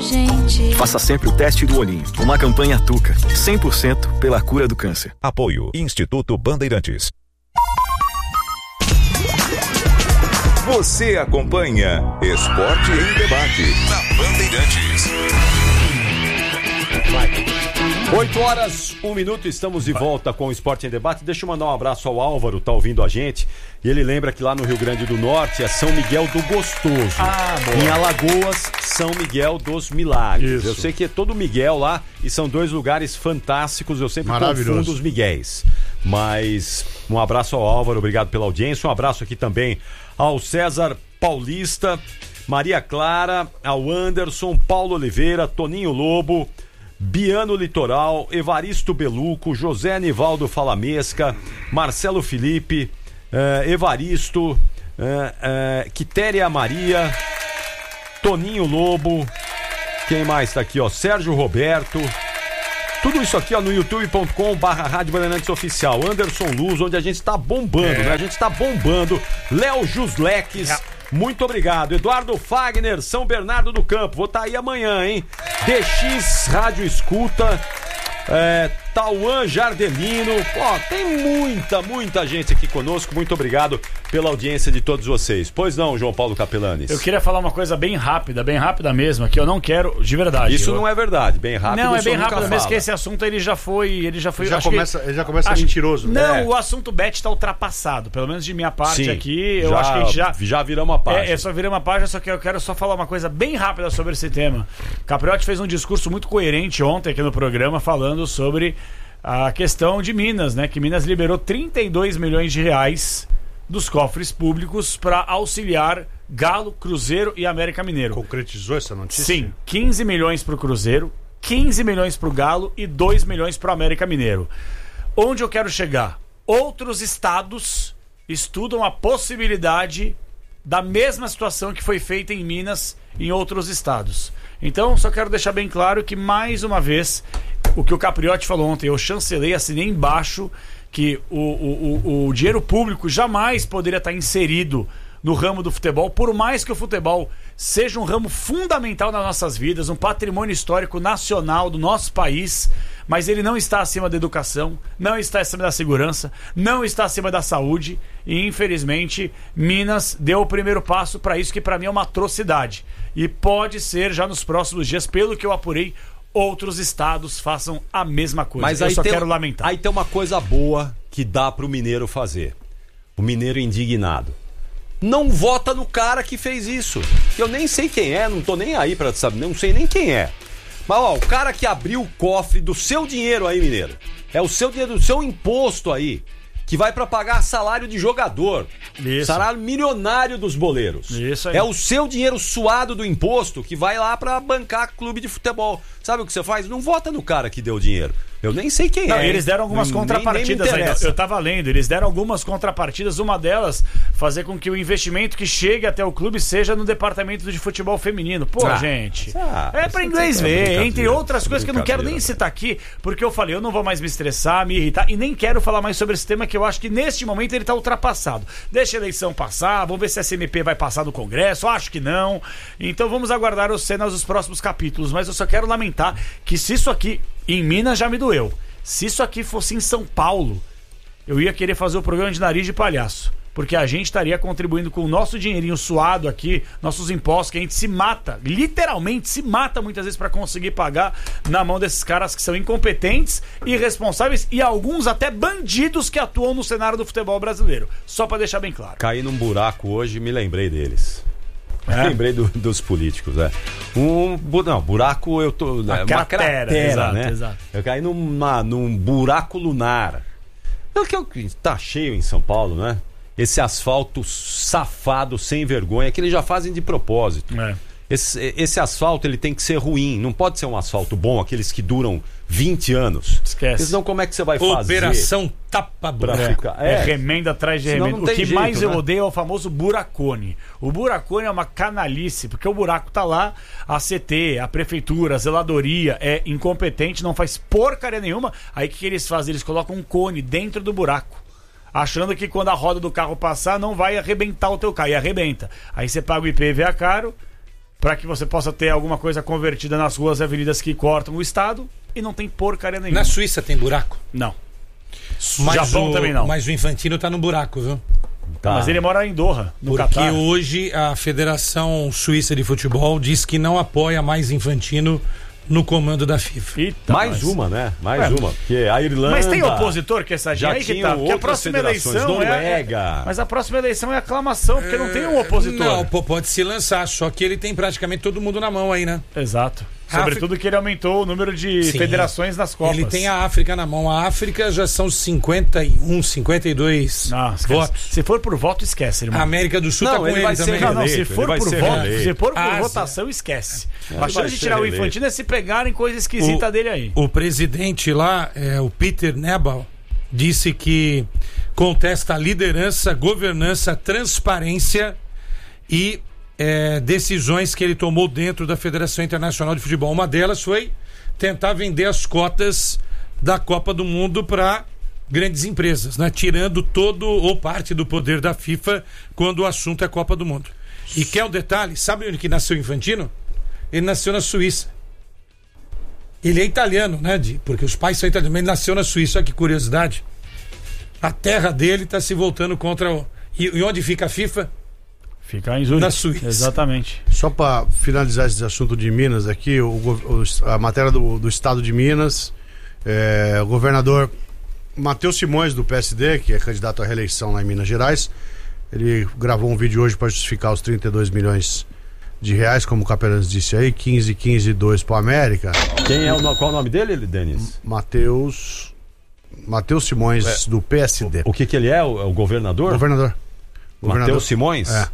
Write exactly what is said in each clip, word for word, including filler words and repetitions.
gente. Faça sempre o teste do olhinho. Uma campanha Tuca. cem por cento pela cura do câncer. Apoio Instituto Bandeirantes. Você acompanha Esporte em Debate na Bandeirantes. oito horas, um minuto, estamos de volta com o Esporte em Debate. Deixa eu mandar um abraço ao Álvaro, tá ouvindo a gente. E ele lembra que lá no Rio Grande do Norte é São Miguel do Gostoso. Ah, boa. Em Alagoas, São Miguel dos Milagres. Isso. Eu sei que é todo Miguel lá e são dois lugares fantásticos. Eu sempre confundo os Miguéis. Mas um abraço ao Álvaro, obrigado pela audiência. Um abraço aqui também ao César Paulista, Maria Clara, ao Anderson, Paulo Oliveira, Toninho Lobo, Biano Litoral, Evaristo Beluco, José Anivaldo Falamesca, Marcelo Felipe, eh, Evaristo, eh, eh, Quitéria Maria, Toninho Lobo, quem mais tá aqui, ó? Sérgio Roberto. Tudo isso aqui, ó, no youtube ponto com barra Rádio Bandeirantes Oficial. Anderson Luz, onde a gente tá bombando, é. né? A gente tá bombando. Léo Jusleques, é. muito obrigado. Eduardo Fagner, São Bernardo do Campo. Vou estar tá aí amanhã, hein? D X Rádio Escuta. É, Tauan Jardelino. Ó, tem muita, muita gente aqui conosco. Muito obrigado pela audiência de todos vocês. Pois não, João Paulo Capelanes? Eu queria falar uma coisa bem rápida, bem rápida mesmo, que eu não quero, de verdade. Isso eu... não é verdade, bem rápido. Não, é bem rápido fala. mesmo, que esse assunto ele já foi, ele já foi. Ele já acho começa, que... ele já começa acho... mentiroso. Não, é. o assunto bet está ultrapassado, pelo menos de minha parte. Sim, aqui. Eu já, acho que a gente já já viramos uma página. É, é só viramos uma página, só que eu quero só falar uma coisa bem rápida sobre esse tema. Capriotti fez um discurso muito coerente ontem aqui no programa falando sobre a questão de Minas, né? Que Minas liberou trinta e dois milhões de reais dos cofres públicos para auxiliar Galo, Cruzeiro e América Mineiro. Concretizou essa notícia? Sim, quinze milhões para o Cruzeiro, quinze milhões para o Galo e dois milhões para o América Mineiro. Onde eu quero chegar? Outros estados estudam a possibilidade da mesma situação que foi feita em Minas em outros estados. Então, só quero deixar bem claro que, mais uma vez, o que o Capriotti falou ontem, eu chancelei, assinei embaixo que o, o, o, o dinheiro público jamais poderia estar inserido no ramo do futebol, por mais que o futebol seja um ramo fundamental nas nossas vidas, um patrimônio histórico nacional do nosso país, mas ele não está acima da educação, não está acima da segurança, não está acima da saúde, e infelizmente Minas deu o primeiro passo para isso, que para mim é uma atrocidade, e pode ser já nos próximos dias, pelo que eu apurei, outros estados façam a mesma coisa. Mas eu aí só tem, quero lamentar. Aí tem uma coisa boa que dá pro mineiro fazer. O mineiro indignado. Não vota no cara que fez isso. Eu nem sei quem é, não tô nem aí pra saber, não sei nem quem é. Mas ó, o cara que abriu o cofre do seu dinheiro aí, mineiro. É o seu dinheiro, do seu imposto aí, que vai pra pagar salário de jogador. Isso. Salário milionário dos boleiros. Isso aí. É o seu dinheiro suado do imposto que vai lá pra bancar clube de futebol. Sabe o que você faz? Não vota no cara que deu o dinheiro. Eu nem sei quem Não, é. Eles deram algumas nem, contrapartidas nem ainda. Eu tava lendo, eles deram algumas contrapartidas. Uma delas, fazer com que o investimento que chegue até o clube seja no departamento de futebol feminino. Pô, ah, gente. Ah, é pra inglês ver, entre outras coisas que eu não quero nem né? citar aqui, porque eu falei, eu não vou mais me estressar, me irritar, e nem quero falar mais sobre esse tema, que eu acho que neste momento ele tá ultrapassado. Deixa a eleição passar, vamos ver se a S M P vai passar no Congresso, acho que não. Então vamos aguardar as cenas dos próximos capítulos, mas eu só quero lamentar que se isso aqui, em Minas já me doeu. Se isso aqui fosse em São Paulo, eu ia querer fazer o programa de nariz de palhaço. Porque a gente estaria contribuindo com o nosso dinheirinho suado aqui, nossos impostos, que a gente se mata, literalmente se mata muitas vezes para conseguir pagar na mão desses caras que são incompetentes, irresponsáveis e alguns até bandidos que atuam no cenário do futebol brasileiro. Só para deixar bem claro. Caí num buraco hoje e me lembrei deles. É? Lembrei do, dos políticos, é. Um, não, buraco eu tô. Uma uma cratera, cratera, exato, né? exato. Eu caí numa, num buraco lunar. É que eu, tá cheio em São Paulo, né? Esse asfalto safado, sem vergonha, que eles já fazem de propósito. É. Esse, esse asfalto ele tem que ser ruim, não pode ser um asfalto bom, aqueles que duram vinte anos. Esquece. Senão como é que você vai fazer? Operação tapa-buraco. Pra ficar- É, é. remenda atrás de Senão remenda. não O tem que jeito, mais eu né? odeio é o famoso buracone. O buracone é uma canalice, porque o buraco tá lá, a C T, a prefeitura, a zeladoria é incompetente, não faz porcaria nenhuma. Aí o que, que eles fazem? Eles colocam um cone dentro do buraco, achando que quando a roda do carro passar não vai arrebentar o teu carro. E arrebenta. Aí você paga o I P V A caro, para que você possa ter alguma coisa convertida nas ruas e avenidas que cortam o estado, e não tem porcaria nenhuma. Na Suíça tem buraco? Não. Mas Japão o, também não. Mas o Infantino tá no buraco, viu? Tá. Mas ele mora em Doha, no Porque Catar. hoje a Federação Suíça de Futebol diz que não apoia mais Infantino no comando da FIFA. Eita, Mais mas... uma, né? Mais Ué, uma. Porque a Irlanda. Mas tem opositor que essa já gente aí que tinham tá. Porque a outras próxima federações, eleição Noruega. é. Mas a próxima eleição é aclamação, porque não tem um opositor. Não, pô, pode se lançar, só que ele tem praticamente todo mundo na mão aí, né? Exato. África- Sobretudo que ele aumentou o número de Sim. federações nas Copas. Ele tem a África na mão. A África já são cinquenta e um, cinquenta e dois Não, esquece. votos. Se for por voto, esquece, irmão. A América do Sul Não, tá com ele ele, vai ser também. Não, não, se reeleito, for ele vai por ser voto, reeleito. se for por Ah, votação, esquece. Ele A vai chance de ser tirar o reeleito. Infantino é se pegarem coisa esquisita O- dele aí. O presidente lá, é, o Peter Nebel, disse que contesta a liderança, governança, transparência e é, decisões que ele tomou dentro da Federação Internacional de Futebol. Uma delas foi tentar vender as cotas da Copa do Mundo para grandes empresas, né? Tirando todo ou parte do poder da FIFA quando o assunto é Copa do Mundo. E quer um detalhe? Sabe onde que nasceu o Infantino? Ele nasceu na Suíça. Ele é italiano, né? De, porque os pais são italianos, mas ele nasceu na Suíça. Olha que curiosidade. A terra dele está se voltando contra o... E, e onde fica a FIFA? Ficar em Zurique. Na Suíça. Exatamente. Só para finalizar esse assunto de Minas aqui, o, go- o- a matéria do, do estado de Minas, é, o governador Matheus Simões, do P S D, que é candidato à reeleição lá em Minas Gerais, ele gravou um vídeo hoje para justificar os trinta e dois milhões de reais, como o Capelães disse aí, quinze, quinze, dois para América. Quem é o, no- qual é o nome dele, Denis? Matheus Matheus Simões, do P S D. O que que ele é? O, é o governador? Governador. Matheus Simões? É,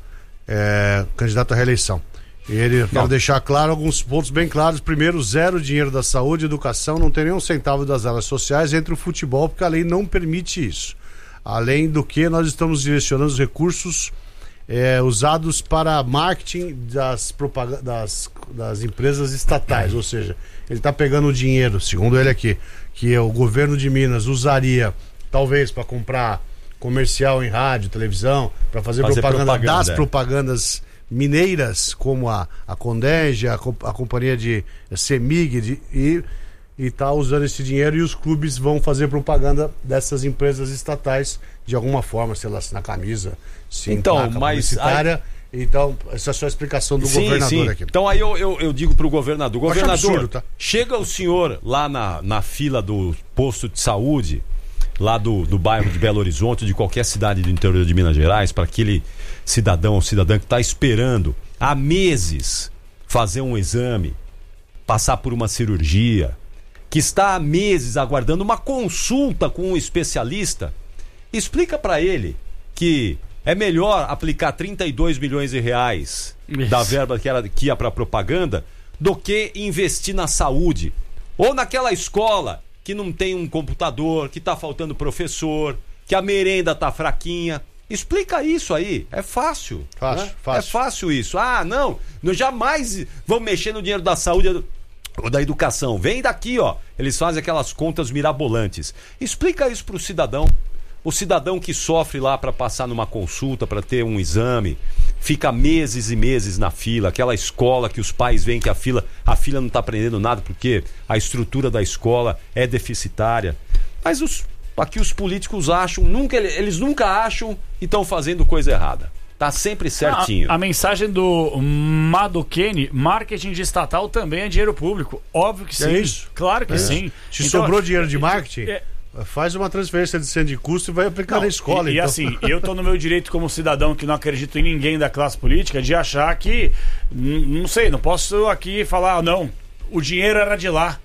é, candidato à reeleição. E ele, quero deixar claro alguns pontos bem claros. Primeiro, zero dinheiro da saúde e educação, não tem nenhum centavo das áreas sociais, entre o futebol, porque a lei não permite isso. Além do que, nós estamos direcionando os recursos é, usados para marketing das, propag- das, das empresas estatais. Ou seja, ele está pegando o dinheiro, segundo ele aqui, que o governo de Minas usaria, talvez, para comprar comercial em rádio, televisão, para fazer, Fazer propaganda, propaganda, das é. propagandas mineiras, como a, a Condege, a, co- a companhia de Semig, de, e está usando esse dinheiro, e os clubes vão fazer propaganda dessas empresas estatais de alguma forma, sei lá, se na camisa, se Então, em placa mas publicitária. Então, essa é só a explicação do Sim, governador sim. aqui. Então aí eu, eu, eu digo pro governador, acho governador, absurdo, tá? chega o senhor lá na, na fila do posto de saúde, lá do, do bairro de Belo Horizonte, de qualquer cidade do interior de Minas Gerais, para aquele cidadão ou cidadã que está esperando há meses fazer um exame, passar por uma cirurgia, que está há meses aguardando uma consulta com um especialista, explica para ele que é melhor aplicar trinta e dois milhões de reais Isso. da verba que, era, que ia para propaganda do que investir na saúde ou naquela escola que não tem um computador, que está faltando professor, que a merenda tá fraquinha. Explica isso aí, é fácil. Fácil, né? fácil. É fácil isso. Ah, não, nós jamais vamos mexer no dinheiro da saúde ou da educação. Vem daqui, ó. Eles fazem aquelas contas mirabolantes. Explica isso pro cidadão. O cidadão que sofre lá para passar numa consulta, para ter um exame, fica meses e meses na fila, aquela escola que os pais veem que a fila, a fila não está aprendendo nada porque a estrutura da escola é deficitária. Mas os, aqui os políticos acham, nunca, eles nunca acham e estão fazendo coisa errada. Tá sempre certinho. A, a mensagem do Madokene, marketing de estatal também é dinheiro público. Óbvio que sim. É isso. Claro que É sim. isso. Se Então, sobrou dinheiro de marketing, é- faz uma transferência de centro de custo e vai aplicar Não, na escola. E, e então. assim, eu tô no meu direito como cidadão que não acredito em ninguém da classe política de achar que, n- não sei, não posso aqui falar, ah, não, o dinheiro era de lá.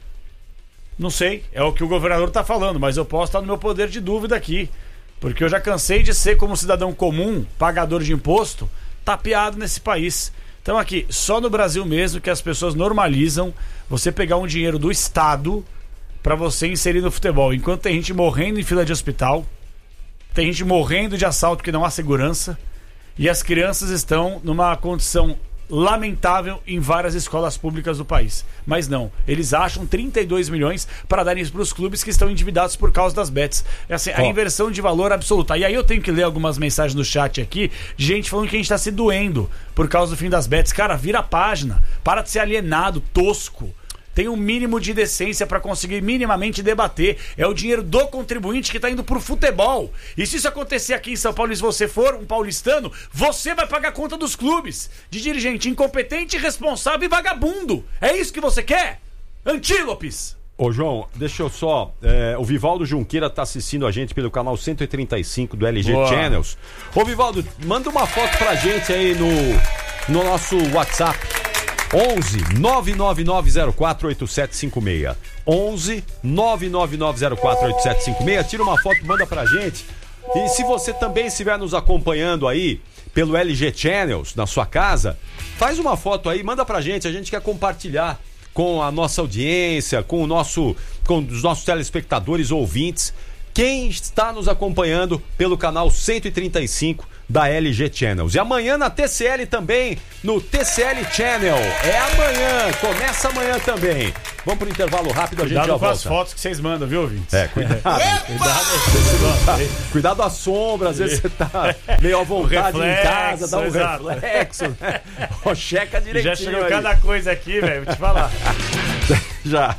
Não sei, é o que o governador tá falando, mas eu posso estar no meu poder de dúvida aqui. Porque eu já cansei de ser, como cidadão comum, pagador de imposto, tapeado nesse país. Então aqui, só no Brasil mesmo que as pessoas normalizam você pegar um dinheiro do Estado para você inserir no futebol. Enquanto tem gente morrendo em fila de hospital, tem gente morrendo de assalto que não há segurança, e as crianças estão numa condição lamentável em várias escolas públicas do país. Mas não, eles acham trinta e dois milhões para darem para os clubes que estão endividados por causa das bets. É assim, a oh. inversão de valor absoluta. E aí eu tenho que ler algumas mensagens no chat aqui, de gente falando que a gente está se doendo por causa do fim das bets. Cara, vira a página, para de ser alienado, tosco. Tem um mínimo de decência para conseguir minimamente debater. É o dinheiro do contribuinte que está indo pro futebol. E se isso acontecer aqui em São Paulo e se você for um paulistano, você vai pagar a conta dos clubes. De dirigente incompetente, irresponsável e vagabundo. É isso que você quer? Antílopes! Ô João, deixa eu só... É, o Vivaldo Junqueira tá assistindo a gente pelo canal cento e trinta e cinco do L G Boa. Channels. Ô Vivaldo, manda uma foto pra gente aí no, no nosso WhatsApp. onze nove nove nove zero quatro oito sete cinco seis. onze nove nove nove zero quatro oito sete cinco seis. Tira uma foto, manda pra gente. E se você também estiver nos acompanhando aí pelo L G Channels na sua casa, faz uma foto aí, manda pra gente. A gente quer compartilhar com a nossa audiência, com o nosso, com os nossos telespectadores ouvintes, quem está nos acompanhando pelo canal cento e trinta e cinco da L G Channels. E amanhã na T C L também, no T C L Channel. É amanhã, começa amanhã também. Vamos pro intervalo rápido, a gente já volta. Cuidado com as fotos que vocês mandam, viu, ouvintes? É, cuidado. cuidado, cuidado à sombra, às vezes você tá meio à vontade reflexo, em casa, dá um exato. reflexo, né? Oh, checa direitinho. Já chegou aí. Cada coisa aqui, velho, vou te falar. Já.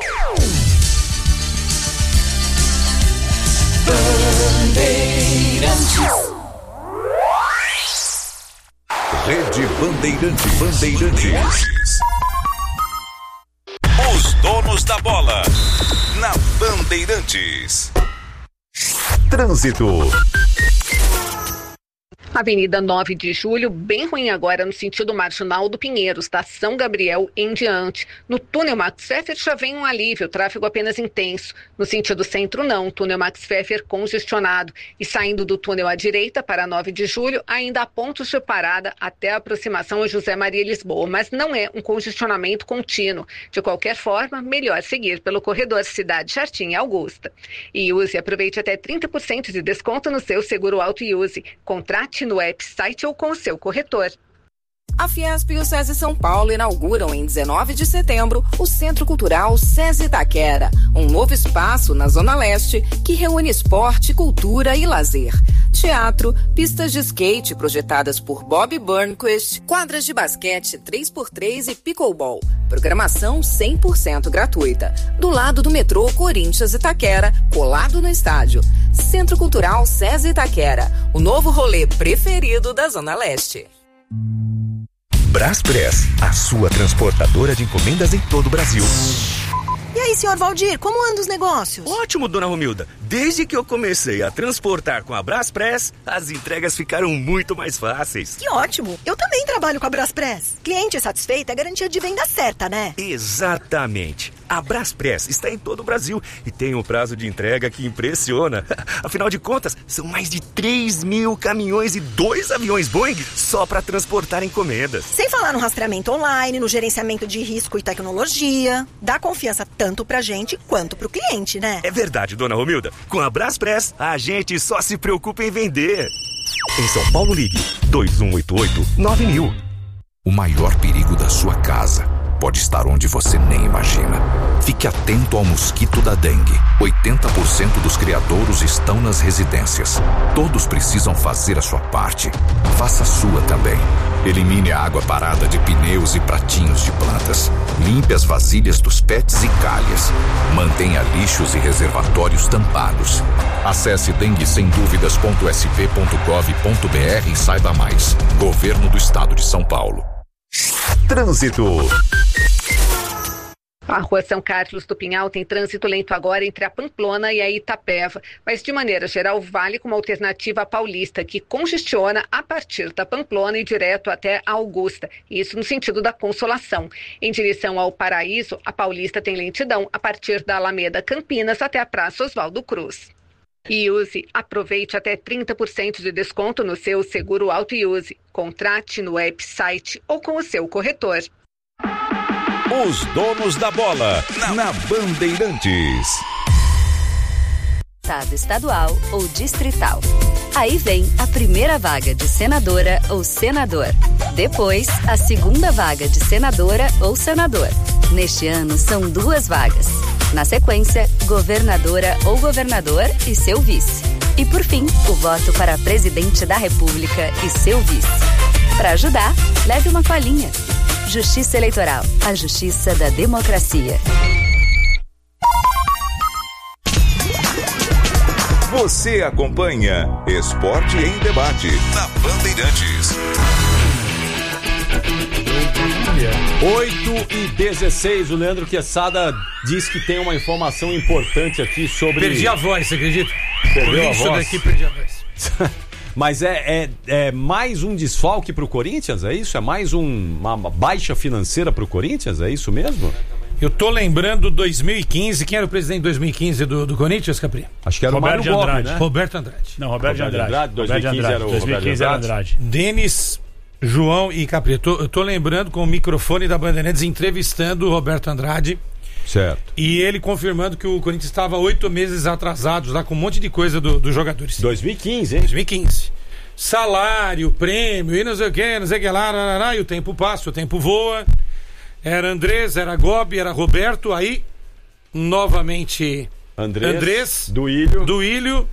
Bandeirantes. Rede Bandeirantes. Bandeirantes. Os donos da bola. Na Bandeirantes. Trânsito. Avenida nove de julho, bem ruim agora no sentido marginal do Pinheiros, da São Gabriel em diante. No túnel Max Pfeffer já vem um alívio, tráfego apenas intenso. No sentido centro não, túnel Max Pfeffer congestionado. E saindo do túnel à direita para nove de julho, ainda há pontos de parada até a aproximação a José Maria Lisboa, mas não é um congestionamento contínuo. De qualquer forma, melhor seguir pelo corredor Cidade Jardim Augusta. E use e aproveite até trinta por cento de desconto no seu seguro auto e use. Contrate no app, site ou com o seu corretor. A Fiesp e o SESI São Paulo inauguram em dezenove de setembro o Centro Cultural SESI Itaquera, um novo espaço na Zona Leste que reúne esporte, cultura e lazer. Teatro, pistas de skate projetadas por Bob Burnquist, quadras de basquete três por três e pickleball. Programação cem por cento gratuita. Do lado do metrô Corinthians Itaquera, colado no estádio. Centro Cultural SESI Itaquera, o novo rolê preferido da Zona Leste. Braspress, a sua transportadora de encomendas em todo o Brasil. E aí, senhor Valdir, como andam os negócios? Ótimo, dona Romilda. Desde que eu comecei a transportar com a Braspress, as entregas ficaram muito mais fáceis. Que ótimo! Eu também trabalho com a Braspress. Cliente satisfeito é garantia de venda certa, né? Exatamente. A Braspress está em todo o Brasil e tem um prazo de entrega que impressiona. Afinal de contas, são mais de três mil caminhões e dois aviões Boeing só para transportar encomendas. Sem falar no rastreamento online, no gerenciamento de risco e tecnologia. Dá confiança tanto pra gente quanto pro cliente, né? É verdade, dona Romilda. Com a Braspress, a gente só se preocupa em vender. Em São Paulo, ligue dois um oito oito nove mil. O maior perigo da sua casa pode estar onde você nem imagina. Fique atento ao mosquito da dengue. oitenta por cento dos criadouros estão nas residências. Todos precisam fazer a sua parte. Faça a sua também. Elimine a água parada de pneus e pratinhos de plantas. Limpe as vasilhas dos pets e calhas. Mantenha lixos e reservatórios tampados. Acesse dengue sem dúvidas ponto s p ponto gov ponto b r e saiba mais. Governo do Estado de São Paulo. Trânsito. A rua São Carlos do Pinhal tem trânsito lento agora entre a Pamplona e a Itapeva, mas de maneira geral vale como alternativa a Paulista, que congestiona a partir da Pamplona e direto até a Augusta, isso no sentido da Consolação. Em direção ao Paraíso, a Paulista tem lentidão a partir da Alameda Campinas até a Praça Oswaldo Cruz. E use, aproveite até trinta por cento de desconto no seu seguro auto e use. Contrate no app, site ou com o seu corretor. Os donos da bola, na Bandeirantes. Estado estadual ou distrital. Aí vem a primeira vaga de senadora ou senador. Depois, a segunda vaga de senadora ou senador. Neste ano, são duas vagas. Na sequência, governadora ou governador e seu vice. E por fim, o voto para presidente da República e seu vice. Para ajudar, leve uma colinha. Justiça Eleitoral, a justiça da democracia. Você acompanha Esporte em Debate na Bandeirantes. oito e dezesseis, o Leandro Quesada diz que tem uma informação importante aqui sobre... Perdi a voz, você acredita? Perdeu Por a isso voz? daqui perdi a voz. Mas é, é, é mais um desfalque pro Corinthians, é isso? É mais um, uma baixa financeira pro Corinthians, é isso mesmo? Eu tô lembrando dois mil e quinze, quem era o presidente de dois mil e quinze do, do Corinthians, Capri? Acho que era Roberto o Mário Gobi, Andrade, né? Roberto Andrade. Não, Roberto, Roberto de Andrade. Andrade, dois mil e quinze Roberto era o dois mil e quinze era Andrade. Denis, João e Capri. Eu tô, eu tô lembrando com o microfone da Bandeirantes entrevistando o Roberto Andrade. Certo. E ele confirmando que o Corinthians estava oito meses atrasados lá com um monte de coisa do- dos jogadores. dois mil e quinze, hein? dois mil e quinze. Salário, prêmio e não sei o que, não sei o que lá, lá, lá, lá, e o tempo passa, o tempo voa. Era Andrés, era Gobi, era Roberto, aí novamente Andrés, Andrés Duílio, Duílio,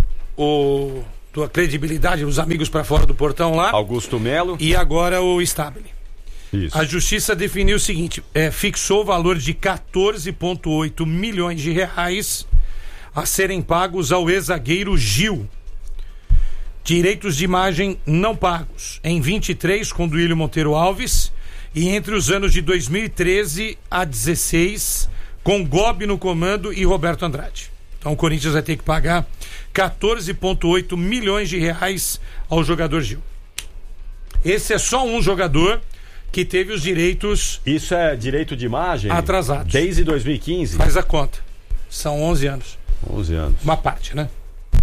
o tua credibilidade, os amigos pra fora do portão lá, Augusto Melo. e agora o Stabile. Isso. A justiça definiu o seguinte, é, fixou o valor de quatorze vírgula oito milhões de reais a serem pagos ao ex-zagueiro Gil. Direitos de imagem não pagos em vinte e três com Duílio Monteiro Alves e entre os anos de dois mil e treze a dezesseis com Gobi no comando e Roberto Andrade. Então o Corinthians vai ter que pagar quatorze vírgula oito milhões de reais ao jogador Gil. Esse é só um jogador que teve os direitos... Isso é direito de imagem? Atrasados. Desde dois mil e quinze? Faz a conta. São onze anos. onze anos. Uma parte, né?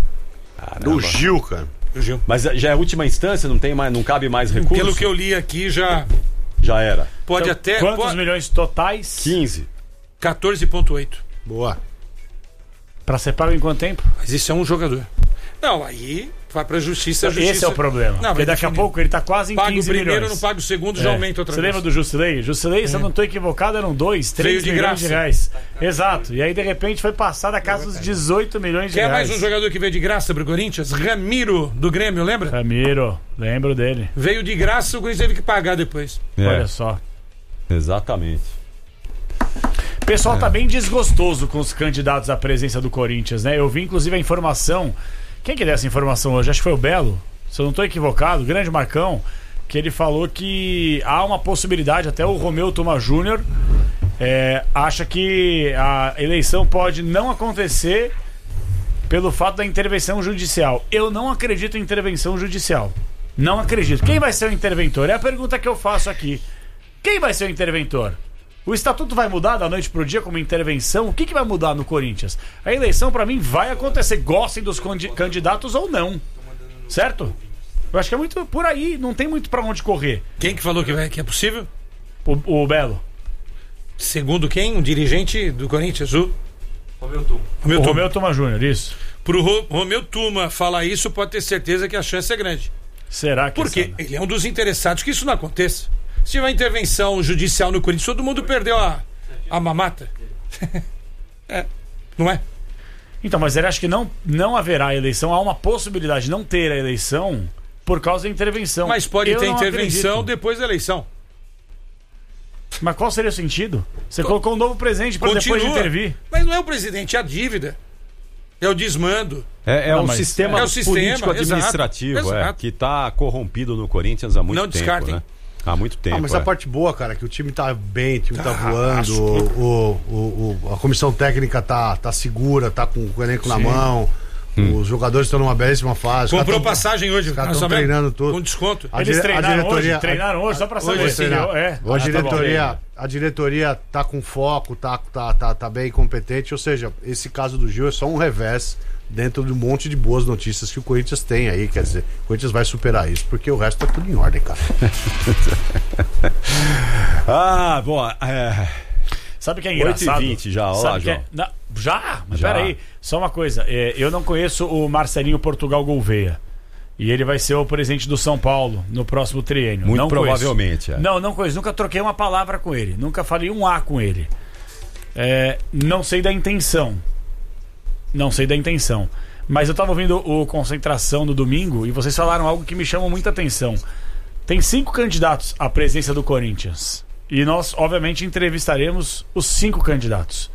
Do Gil, cara. O Gil. Mas já é a última instância, não tem mais, não cabe mais recurso? Pelo que eu li aqui, já Já era. pode Então, até... Quantos pode... milhões totais? quinze. quatorze vírgula oito. Boa. Pra ser pago em quanto tempo? Mas isso é um jogador. Não, aí vai pra justiça, a justiça... Esse é o problema. Não, Porque vai daqui a definir. pouco ele tá quase em Paga o quinze primeiro, milhões. não paga o segundo, já É. aumenta outra Você vez. lembra do Jusilei? Jusilei, se eu não tô equivocado, eram dois, três de milhões graça. de reais. Exato. E aí, de repente, foi passado a casa dos dezoito milhões de Quer reais. mais um jogador que veio de graça pro Corinthians? Ramiro, do Grêmio, lembra? Ramiro, lembro dele. Veio de graça, o Corinthians teve que pagar depois. É, Olha só. exatamente. O pessoal tá bem desgostoso com os candidatos à presença do Corinthians, né? Eu vi, inclusive, a informação... Quem que deu essa informação hoje? Acho que foi o Belo. Se eu não tô equivocado, o grande Marcão, que ele falou que há uma possibilidade, até o Romeu Tuma Júnior é, acha que a eleição pode não acontecer pelo fato da intervenção judicial. Eu não acredito em intervenção judicial. Não acredito. Quem vai ser o interventor? É a pergunta que eu faço aqui. Quem vai ser o interventor? O estatuto vai mudar da noite pro dia como intervenção? O que, que vai mudar no Corinthians? A eleição, pra mim, vai acontecer. Gostem dos candi- candidatos ou não. Certo? Eu acho que é muito por aí. Não tem muito pra onde correr. Quem que falou que, vai, que é possível? O, o Belo. Segundo quem? Um dirigente do Corinthians, o... Romeu Romeu O Tuma. Romeu Tuma Júnior, isso. Pro Ro- Romeu Tuma falar isso, pode ter certeza que a chance é grande. Será que... Porque sabe? ele é um dos interessados que isso não aconteça. Se tiver intervenção judicial no Corinthians, todo mundo perdeu a, a mamata. É, não é? Então, mas ele acha que não, não haverá eleição. Há uma possibilidade de não ter a eleição por causa da intervenção. Mas pode Eu ter não intervenção acredito. depois da eleição. Mas qual seria o sentido? Você colocou um novo presidente para depois de intervir. Mas não é o presidente, é a dívida. É o desmando. É, é Não, o mas sistema é o sistema, político administrativo exato, é, exato. que está corrompido no Corinthians há muito Não tempo, descartem. né? Há muito tempo. Ah, mas é. a parte boa, cara, é que o time tá bem, o time tá, Tá, voando, acho. o, o, o- a comissão técnica tá, tá segura, tá com o elenco na mão, os jogadores estão numa belíssima fase. os Comprou caras tão- passagem hoje. Os caras nós estão sabemos, treinando tudo. Com desconto. A Eles dire- a treinaram diretoria- hoje? Treinaram hoje, só pra saber. Hoje se treinaram. eu- é. A Ah, tá bom. diretoria, a diretoria tá com foco, tá, tá, tá, tá bem competente, ou seja, esse caso do Gil é só um revés dentro de um monte de boas notícias que o Corinthians tem aí, quer dizer, o Corinthians vai superar isso, porque o resto tá tudo em ordem, cara. Ah, bom. É... Sabe o que é oito e engraçado? vinte já, olha lá, Sabe que é- João. Não, já? Mas Já. peraí, só uma coisa. é, eu não conheço o Marcelinho Portugal Gouveia. E ele vai ser o presidente do São Paulo no próximo triênio. Muito não provavelmente. É. Não, não conheço. Nunca troquei uma palavra com ele. Nunca falei um A com ele. É, não sei da intenção. Não sei da intenção. Mas eu tava ouvindo o Concentração no domingo e vocês falaram algo que me chamou muita atenção. Tem cinco candidatos à presidência do Corinthians. E nós, obviamente, entrevistaremos os cinco candidatos.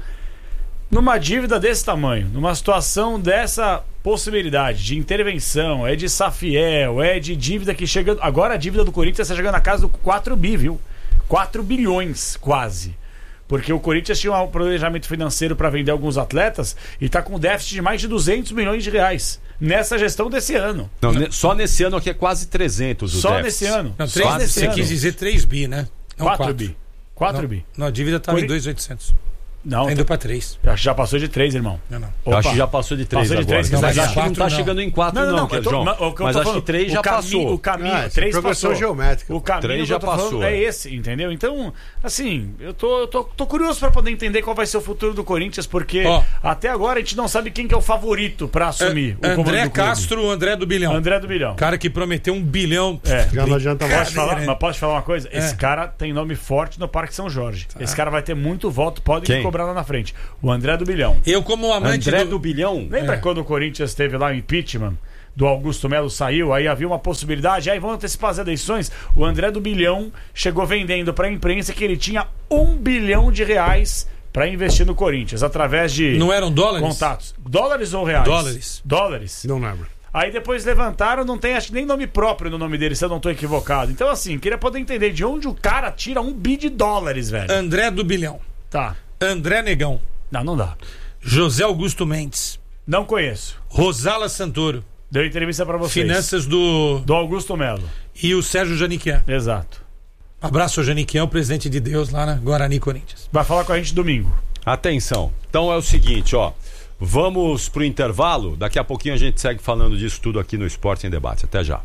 Numa dívida desse tamanho, numa situação dessa possibilidade de intervenção, é de Safiel, é de dívida que chega... Agora a dívida do Corinthians está chegando na casa do quatro bi, viu? quatro bilhões, quase. Porque o Corinthians tinha um planejamento financeiro para vender alguns atletas e está com déficit de mais de duzentos milhões de reais nessa gestão desse ano. Não, só nesse ano aqui é quase trezentos. Só déficit. nesse ano. Não, três, só nesse você ano. quis dizer três bi, né? Não quatro bi. quatro bi. Não, a dívida estava em dois mil e oitocentos. Não, tá indo para três. Eu acho que já passou de três, irmão. Não, não. Eu acho que já passou de três passou de agora. três, não, mas acho que não está não. chegando em quatro não, não, não, não João. Mas, mas acho que três já caminho, passou. O caminho, ah, três progressão passou. geométrica. O caminho três já passou. É esse, entendeu? Então, assim, eu tô, eu tô, tô curioso para poder entender qual vai ser o futuro do Corinthians, porque oh. até agora a gente não sabe quem que é o favorito para assumir é, o comando André do Castro, André do Bilhão. André do Bilhão. Cara que prometeu um bilhão. É. Já não adianta mais. Posso falar, mas posso falar uma coisa? É. Esse cara tem nome forte no Parque São Jorge. Tá. Esse cara vai ter muito voto, pode quem? me cobrar lá na frente. O André do Bilhão. Eu, como amante André do... do Bilhão? Lembra É. quando o Corinthians teve lá o impeachment do Augusto Melo, saiu, aí havia uma possibilidade, aí vão antecipar as eleições. O André do Bilhão chegou vendendo para a imprensa que ele tinha um bilhão de reais para investir no Corinthians, através de... Não eram dólares? Contatos. Dólares ou reais? Dólares. Dólares. Não lembro. Aí depois levantaram, não tem acho que nem nome próprio no nome dele, se eu não tô equivocado. Então assim, queria poder entender de onde o cara tira um bi de dólares, velho. André do Bilhão. Tá. André Negão. Não, não dá. José Augusto Mendes. Não conheço. Rosala Santoro. Deu entrevista pra vocês. Finanças do... Do Augusto Melo. E o Sérgio Janiquian. Exato. Abraço ao Janiquian, o presidente de Deus lá na Guarani, Corinthians. Vai falar com a gente domingo. Atenção. Então é o seguinte, ó. Vamos pro intervalo. Daqui a pouquinho a gente segue falando disso tudo aqui no Esporte em Debate. Até já.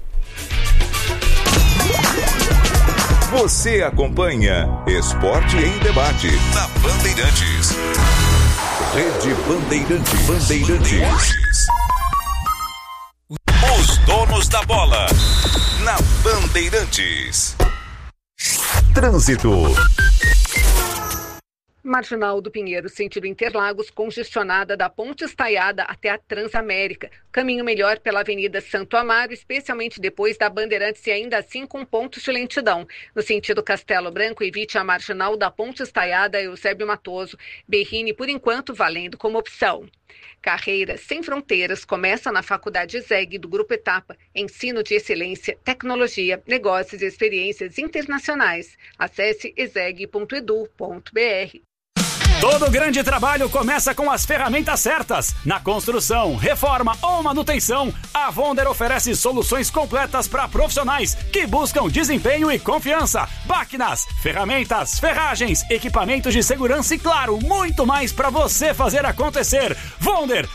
Você acompanha Esporte em Debate na Bandeirantes. Rede Bandeirantes. Bandeirantes. Os donos da bola na Bandeirantes. Trânsito. Marginal do Pinheiro, sentido Interlagos, congestionada da Ponte Estaiada até a Transamérica. Caminho melhor pela Avenida Santo Amaro, especialmente depois da Bandeirantes e ainda assim com pontos de lentidão. No sentido Castelo Branco, evite a Marginal da Ponte Estaiada Eusébio Matoso. Berrini, por enquanto, valendo como opção. Carreira Sem Fronteiras começa na Faculdade ESEG do Grupo Etapa. Ensino de excelência, tecnologia, negócios e experiências internacionais. Acesse exeg ponto edu ponto br. Todo grande trabalho começa com as ferramentas certas. Na construção, reforma ou manutenção, a Vonder oferece soluções completas para profissionais que buscam desempenho e confiança. Máquinas, ferramentas, ferragens, equipamentos de segurança e, claro, muito mais para você fazer acontecer. Vonder,